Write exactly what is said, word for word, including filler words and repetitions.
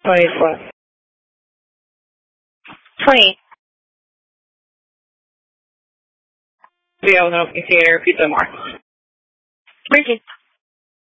Wait, what? twenty. We have an open theater, Pizza More. Ricky.